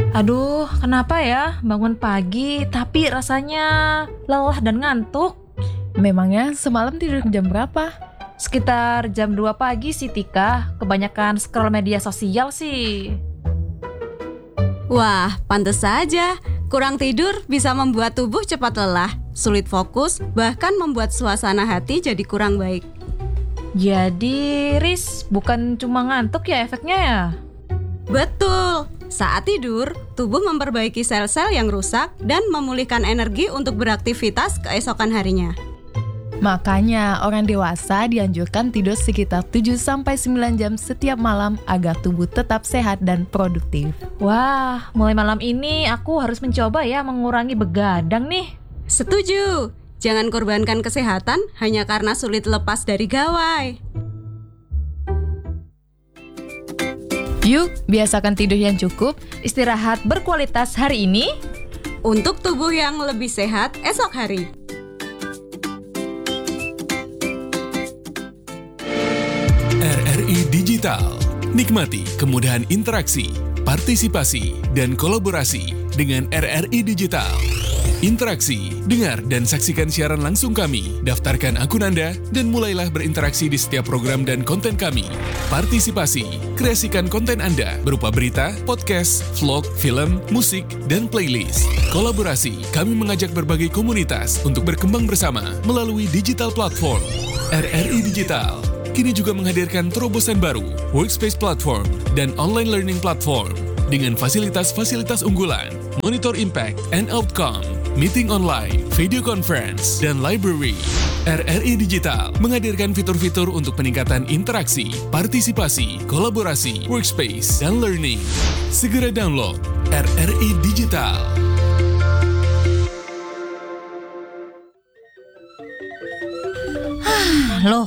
Aduh, kenapa ya bangun pagi tapi rasanya lelah dan ngantuk? Memangnya semalam tidur jam berapa? Sekitar jam 2 pagi sih Tika, kebanyakan scroll media sosial sih. Wah, pantes saja. Kurang tidur bisa membuat tubuh cepat lelah, sulit fokus, bahkan membuat suasana hati jadi kurang baik. Jadi, Riz, bukan cuma ngantuk ya efeknya ya? Betul. Saat tidur, tubuh memperbaiki sel-sel yang rusak dan memulihkan energi untuk beraktivitas keesokan harinya. Makanya orang dewasa dianjurkan tidur sekitar 7-9 jam setiap malam agar tubuh tetap sehat dan produktif. Wah, mulai malam ini aku harus mencoba ya mengurangi begadang nih. Setuju. Jangan korbankan kesehatan hanya karena sulit lepas dari gawai. Yuk, biasakan tidur yang cukup. Istirahat berkualitas hari ini Untuk tubuh yang lebih sehat esok hari. RRI Digital. Nikmati kemudahan interaksi, partisipasi, dan kolaborasi dengan RRI Digital. Interaksi, dengar dan saksikan siaran langsung kami, daftarkan akun Anda, dan mulailah berinteraksi di setiap program dan konten kami. Partisipasi, kreasikan konten Anda berupa berita, podcast, vlog, film, musik, dan playlist. Kolaborasi, kami mengajak berbagai komunitas untuk berkembang bersama melalui digital platform. RRI Digital kini juga menghadirkan terobosan baru, workspace platform, dan online learning platform dengan fasilitas-fasilitas unggulan, monitor impact and outcome, meeting online, video conference, dan library. RRI Digital menghadirkan fitur-fitur untuk peningkatan interaksi, partisipasi, kolaborasi, workspace, dan learning. Segera download RRI Digital. Loh,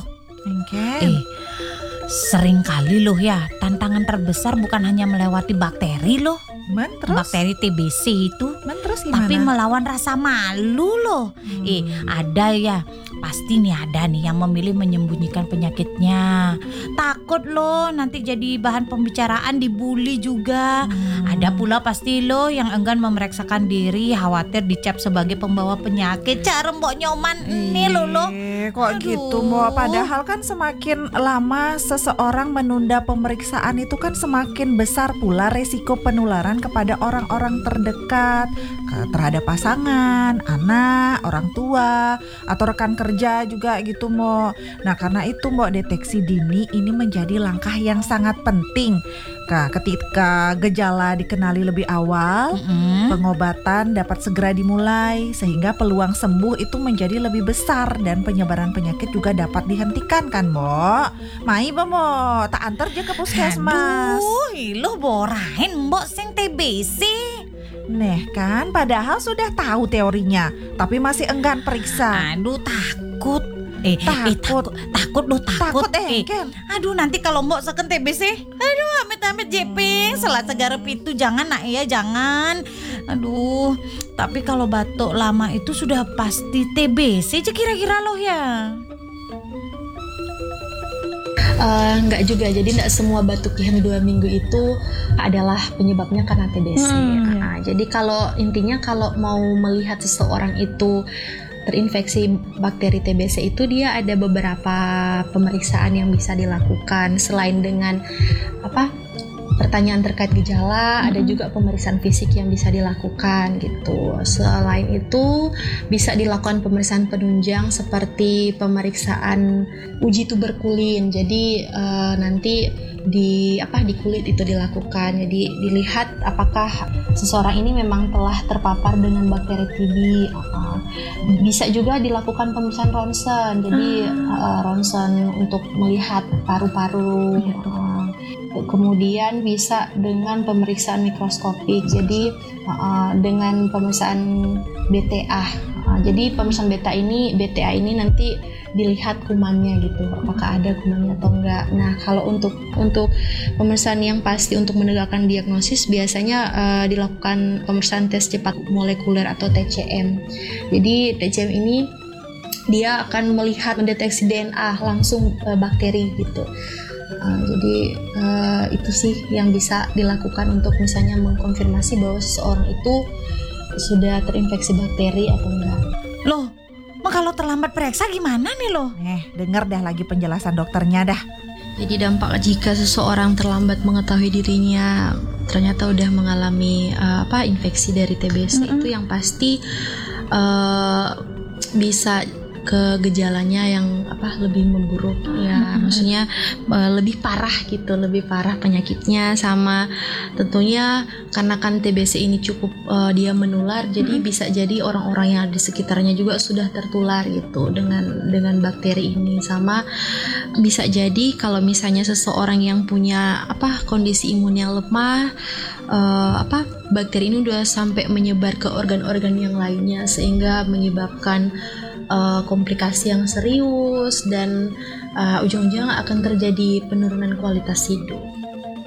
sering kali loh ya, tantangan terbesar bukan hanya melewati bakteri loh. Terus? Bakteri TBC itu, Terus gimana? tapi melawan rasa malu loh. Ada ya, pasti nih ada nih yang memilih menyembunyikan penyakitnya. Takut loh nanti jadi bahan pembicaraan, dibully juga. Ada pula pasti loh yang enggan memeriksakan diri, khawatir dicap sebagai pembawa penyakit. Cara Mbok Nyoman ini loh. Kok Aduh. gitu Mbok? Padahal kan semakin lama seseorang menunda pemeriksaan itu kan semakin besar pula resiko penularan kepada orang-orang terdekat, terhadap pasangan, anak, orang tua, atau rekan kerja juga gitu Mbok. Nah karena itu Mbok, deteksi dini ini menjadi langkah yang sangat penting. Ketika gejala dikenali lebih awal, pengobatan dapat segera dimulai sehingga peluang sembuh itu menjadi lebih besar dan penyebaran penyakit juga dapat dihentikan kan Mbok. Mai Mbok, tak antar aja ke puskesmas. Aduh, iluh borain Mbok sing TBC. Neh kan, padahal sudah tahu teorinya, tapi masih enggan periksa. Aduh, takut. Takut. Takut. Ken. Aduh, nanti kalau Mbok seken TBC, aduh amit-amit jeping, selat segarep itu jangan nak ya, jangan. Aduh, tapi kalau batuk lama itu sudah pasti TBC aja kira-kira loh ya. Enggak juga, jadi enggak semua batuk yang 2 minggu itu adalah penyebabnya karena TBC. Jadi kalau intinya kalau mau melihat seseorang itu terinfeksi bakteri TBC itu dia ada beberapa pemeriksaan yang bisa dilakukan selain dengan pertanyaan terkait gejala, ada juga pemeriksaan fisik yang bisa dilakukan gitu. Selain itu bisa dilakukan pemeriksaan penunjang seperti pemeriksaan uji tuberkulin. Jadi nanti di kulit itu dilakukan. Jadi dilihat apakah seseorang ini memang telah terpapar dengan bakteri TB. Bisa juga dilakukan pemeriksaan ronsen. Jadi ronsen untuk melihat paru-paru. Kemudian bisa dengan pemeriksaan mikroskopik, jadi dengan pemeriksaan BTA. Jadi pemeriksaan BTA ini nanti dilihat kumannya gitu, apakah ada kumannya atau enggak. Nah kalau untuk pemeriksaan yang pasti untuk menegakkan diagnosis biasanya dilakukan pemeriksaan tes cepat molekuler atau TCM. Jadi TCM ini dia akan melihat mendeteksi DNA langsung bakteri gitu. Jadi itu sih yang bisa dilakukan untuk misalnya mengkonfirmasi bahwa seseorang itu sudah terinfeksi bakteri atau enggak. Loh, kalau terlambat periksa gimana nih loh? Dengar dah lagi penjelasan dokternya dah. Jadi dampak jika seseorang terlambat mengetahui dirinya ternyata udah mengalami infeksi dari TBC itu yang pasti bisa ke gejalanya yang lebih memburuk ya, maksudnya lebih parah gitu, lebih parah penyakitnya, sama tentunya karena kan TBC ini cukup dia menular, jadi bisa jadi orang-orang yang ada di sekitarnya juga sudah tertular gitu dengan bakteri ini. Sama bisa jadi kalau misalnya seseorang yang punya kondisi imun yang lemah, bakteri ini udah sampai menyebar ke organ-organ yang lainnya sehingga menyebabkan komplikasi yang serius dan ujung-ujungnya akan terjadi penurunan kualitas hidup.